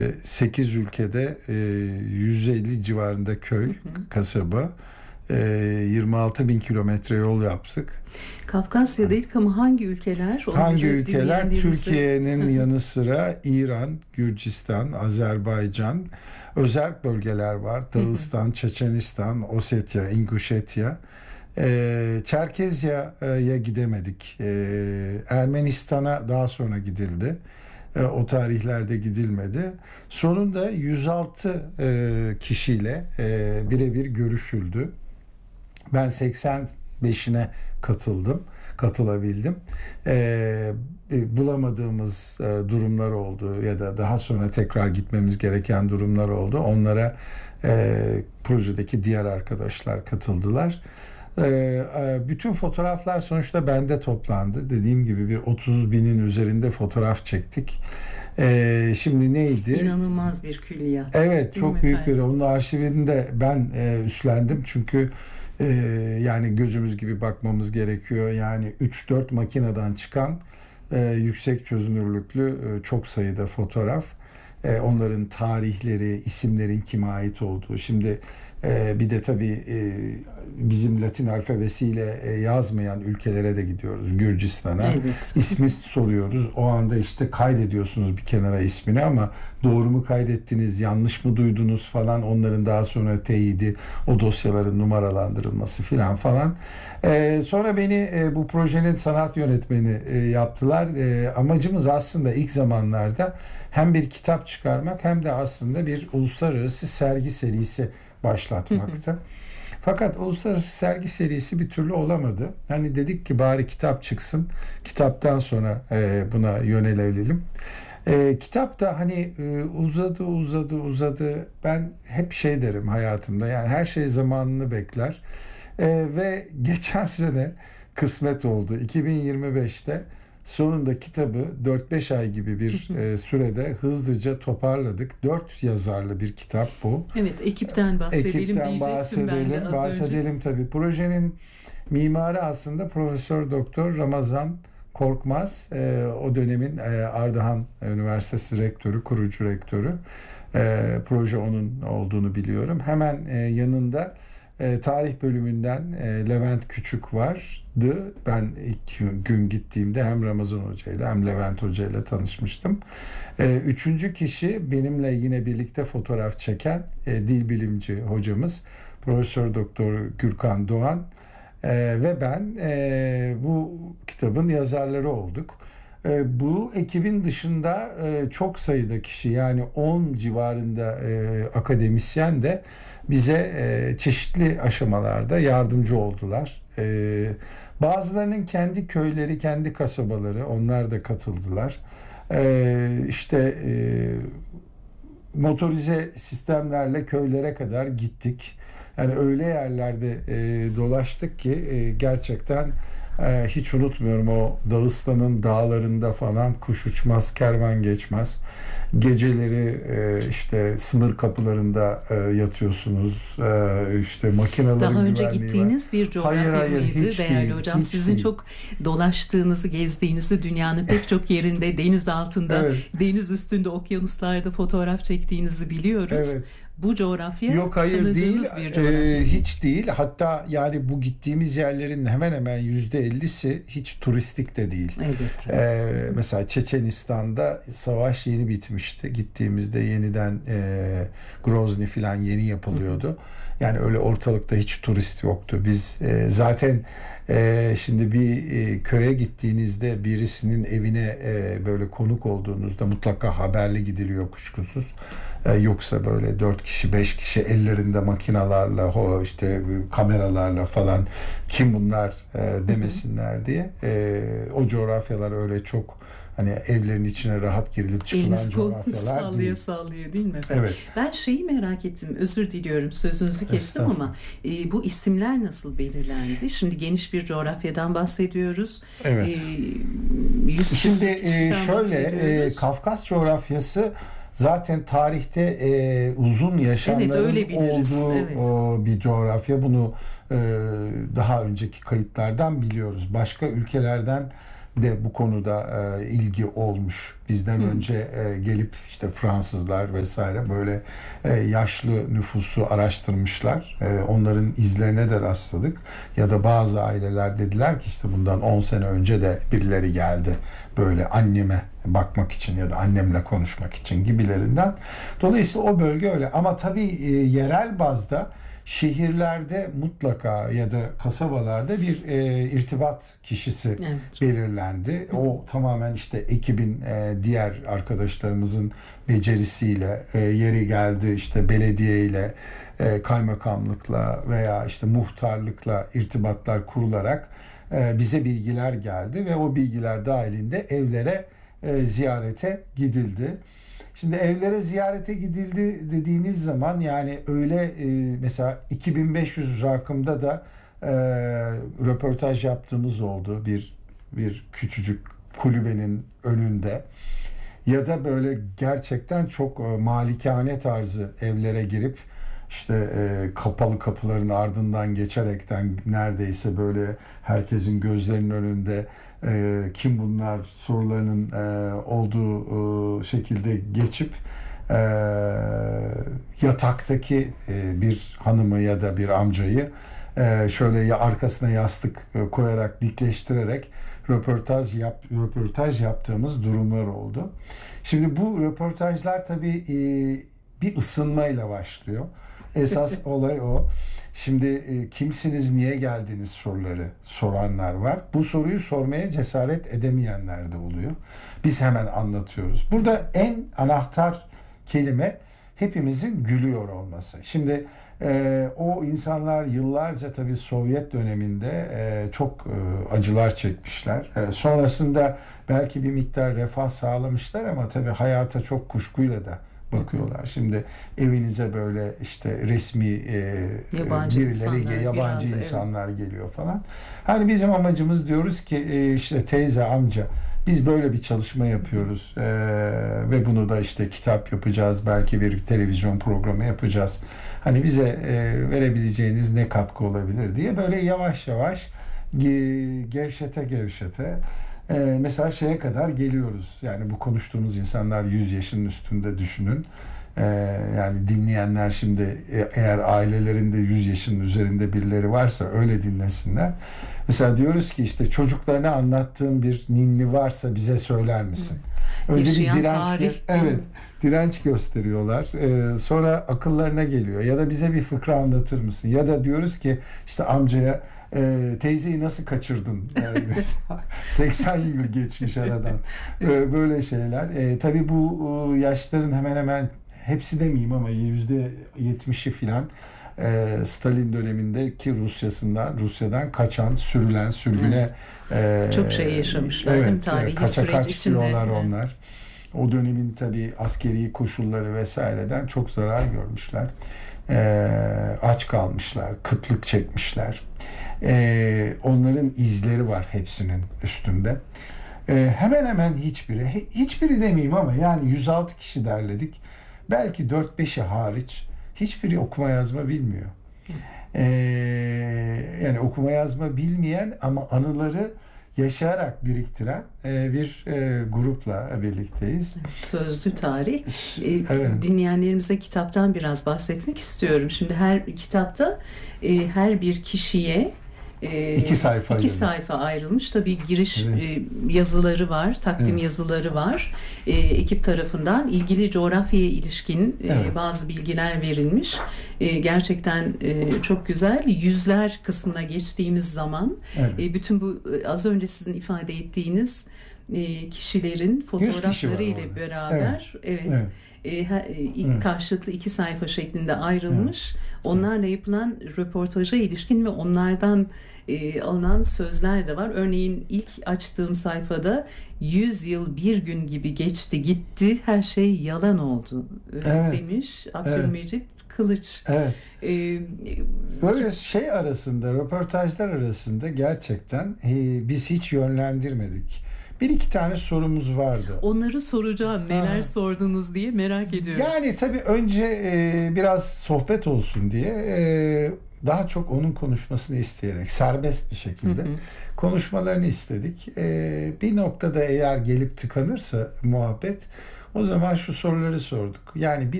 8 ülkede 150 civarında köy, kasaba, 26 bin kilometre yol yaptık. Kafkasya'da ilk ama hangi ülkeler? Hangi Onları ülkeler? dinleyenlerimize... Türkiye'nin yanı sıra İran, Gürcistan, Azerbaycan, özerk bölgeler var. Dağıstan, Çeçenistan, Ossetya, İnguşetya. Çerkezya'ya gidemedik. Ermenistan'a daha sonra gidildi. O tarihlerde gidilmedi. Sonunda 106 kişiyle birebir görüşüldü. Ben 85'ine katılabildim. Bulamadığımız durumlar oldu ya da daha sonra tekrar gitmemiz gereken durumlar oldu. Onlara projedeki diğer arkadaşlar katıldılar. Bütün fotoğraflar sonuçta bende toplandı. Dediğim gibi bir 30 binin üzerinde fotoğraf çektik. Şimdi neydi? İnanılmaz bir külliyat. Evet, çok büyük bir. Onun arşivini de ben üstlendim. Çünkü yani gözümüz gibi bakmamız gerekiyor. Yani 3-4 makineden çıkan yüksek çözünürlüklü çok sayıda fotoğraf. Onların tarihleri, isimlerin kime ait olduğu. Şimdi bir de tabii bizim Latin alfabesiyle yazmayan ülkelere de gidiyoruz. Gürcistan'a. Evet. İsmi soruyoruz. O anda işte kaydediyorsunuz bir kenara ismini ama doğru mu kaydettiniz, yanlış mı duydunuz falan, onların daha sonra teyidi, o dosyaların numaralandırılması falan. Sonra beni bu projenin sanat yönetmeni yaptılar. Amacımız aslında ilk zamanlarda hem bir kitap çıkarmak hem de aslında bir uluslararası sergi serisi başlatmaktı. Fakat uluslararası sergi serisi bir türlü olamadı. Hani dedik ki bari kitap çıksın. Kitaptan sonra buna yönelelim. Kitap da hani uzadı. Ben hep şey derim hayatımda. Yani her şey zamanını bekler. Ve geçen sene kısmet oldu. 2025'te sonunda kitabı 4-5 ay gibi bir sürede hızlıca toparladık. 4 yazarlı bir kitap bu. Evet, ekipten bahsedelim diyecektim ben de az bahsedelim önce. tabii. Projenin mimarı aslında Profesör Doktor Ramazan Korkmaz. O dönemin Ardahan Üniversitesi rektörü, kurucu rektörü. Proje onun olduğunu biliyorum. Hemen yanında tarih bölümünden Levent Küçük vardı. Ben ilk gün gittiğimde hem Ramazan Hoca ile hem Levent Hoca ile tanışmıştım. Üçüncü kişi benimle yine birlikte fotoğraf çeken dil bilimci hocamız Profesör Doktor Gürkan Doğan ve ben bu kitabın yazarları olduk. Bu ekibin dışında çok sayıda kişi, yani 10 civarında akademisyen de bize çeşitli aşamalarda yardımcı oldular. Bazılarının kendi köyleri, kendi kasabaları, onlar da katıldılar. İşte motorize sistemlerle köylere kadar gittik. Yani öyle yerlerde dolaştık ki gerçekten hiç unutmuyorum, o Dağıstan'ın dağlarında falan kuş uçmaz, kervan geçmez. Geceleri işte sınır kapılarında yatıyorsunuz. İşte makinelerin Daha önce güvenliği gittiğiniz var. bir coğrafya Hayır, mıydı hiç değerli değil, hocam? hiç Sizin değil. çok dolaştığınızı, gezdiğinizi, dünyanın pek çok yerinde, deniz altında, Evet. deniz üstünde, okyanuslarda fotoğraf çektiğinizi biliyoruz. Evet. Bu coğrafya Yok, hayır değil. tanıdığınız bir coğrafya. Hiç değil. Hatta yani bu gittiğimiz yerlerin hemen hemen %50'si hiç turistik de değil. Evet. Mesela Çeçenistan'da savaş yeni bitmişti. Gittiğimizde yeniden Grozny falan yeni yapılıyordu. Yani öyle ortalıkta hiç turist yoktu. Biz zaten şimdi bir köye gittiğinizde birisinin evine böyle konuk olduğunuzda mutlaka haberli gidiliyor kuşkusuz. Yoksa böyle 4 kişi 5 kişi ellerinde makinalarla işte kameralarla falan kim bunlar demesinler diye. O coğrafyalar öyle çok hani evlerin içine rahat girilip çıkılan Eliniz kolunuz coğrafyalar sallaya değil. sallaya değil mi efendim? Evet. Ben şeyi merak ettim. Özür diliyorum, sözünüzü kestim ama bu isimler nasıl belirlendi? Şimdi geniş bir coğrafyadan bahsediyoruz. Evet. Şimdi şöyle Kafkas coğrafyası zaten tarihte uzun yaşamların öyle biliriz. olduğu bir coğrafya. Bunu daha önceki kayıtlardan biliyoruz. Başka ülkelerden de bu konuda ilgi olmuş. Bizden önce gelip işte Fransızlar vesaire böyle yaşlı nüfusu araştırmışlar. Onların izlerine de rastladık. Ya da bazı aileler dediler ki işte bundan 10 sene önce de birileri geldi böyle anneme bakmak için ya da annemle konuşmak için gibilerinden. Dolayısıyla o bölge öyle. Ama tabii yerel bazda şehirlerde mutlaka ya da kasabalarda bir irtibat kişisi belirlendi. O tamamen işte ekibin diğer arkadaşlarımızın becerisiyle yeri geldi işte belediye ile kaymakamlıkla veya işte muhtarlıkla irtibatlar kurularak bize bilgiler geldi ve o bilgiler dahilinde evlere ziyarete gidildi. Şimdi evlere ziyarete gidildi dediğiniz zaman yani öyle mesela 2500 rakımda da röportaj yaptığımız oldu bir küçücük kulübenin önünde ya da böyle gerçekten çok malikane tarzı evlere girip işte kapalı kapıların ardından geçerekten neredeyse böyle herkesin gözlerinin önünde kim bunlar sorularının olduğu şekilde geçip yataktaki bir hanımı ya da bir amcayı şöyle arkasına yastık koyarak dikleştirerek röportaj yaptığımız durumlar oldu. Şimdi bu röportajlar tabii bir ısınmayla başlıyor. Esas olay o. Şimdi kimsiniz, niye geldiniz soruları soranlar var. Bu soruyu sormaya cesaret edemeyenler de oluyor. Biz hemen anlatıyoruz. Burada en anahtar kelime hepimizin gülüyor olması. Şimdi o insanlar yıllarca tabii Sovyet döneminde çok acılar çekmişler. Sonrasında belki bir miktar refah sağlamışlar ama tabii hayata çok kuşkuyla da bakıyorlar. Şimdi evinize böyle işte resmi yabancı insanlar geliyor falan. Hani bizim amacımız diyoruz ki işte teyze, amca biz böyle bir çalışma yapıyoruz ve bunu da işte kitap yapacağız, belki bir televizyon programı yapacağız. Hani bize verebileceğiniz ne katkı olabilir diye böyle yavaş yavaş gevşete mesela şeye kadar geliyoruz. Yani bu konuştuğumuz insanlar 100 yaşının üstünde düşünün. Yani dinleyenler şimdi eğer ailelerinde 100 yaşının üzerinde birileri varsa öyle dinlesinler. Mesela diyoruz ki işte çocuklarına anlattığın bir ninni varsa bize söyler misin? Önce bir direnç gösteriyorlar. Sonra akıllarına geliyor. Ya da bize bir fıkra anlatır mısın? Ya da diyoruz ki işte amcaya teyzeyi nasıl kaçırdın? 80 yıl geçmiş aradan. Böyle şeyler. Tabii bu yaşların hemen hemen hepsi demeyeyim ama %70'i filan Stalin dönemindeki Rusya'dan kaçan, sürgüne çok şey yaşamışlar değil mi? Tarihi süreç içinde. Diyorlar onlar. O dönemin tabii askeri koşulları vesaireden çok zarar görmüşler. Aç kalmışlar, kıtlık çekmişler. Onların izleri var hepsinin üstünde. Hemen hemen hiçbiri demeyeyim ama yani 106 kişi derledik. Belki 4-5'i hariç hiçbiri okuma yazma bilmiyor. Yani okuma yazma bilmeyen ama anıları yaşayarak biriktiren bir grupla birlikteyiz. Sözlü tarih. Dinleyenlerimize kitaptan biraz bahsetmek istiyorum. Şimdi her kitapta her bir kişiye iki sayfa ayrılmış. Tabii giriş yazıları var, takdim yazıları var. Ekip tarafından ilgili coğrafyaya ilişkin bazı bilgiler verilmiş. Gerçekten çok güzel. Yüzler kısmına geçtiğimiz zaman bütün bu az önce sizin ifade ettiğiniz kişilerin fotoğrafları ile beraber karşılıklı 2 sayfa şeklinde ayrılmış. Onlarla yapılan röportaja ilişkin ve onlardan alınan sözler de var. Örneğin ilk açtığım sayfada 100 yıl bir gün gibi geçti gitti, her şey yalan oldu demiş Abdülmecit Kılıç. Böyle arasında, röportajlar arasında gerçekten biz hiç yönlendirmedik. 1-2 tane sorumuz vardı. Onları soracağım. Neler sordunuz diye merak ediyorum. Yani tabii önce biraz sohbet olsun diye daha çok onun konuşmasını isteyerek serbest bir şekilde konuşmalarını istedik. Bir noktada eğer gelip tıkanırsa muhabbet, o zaman şu soruları sorduk. Yani bir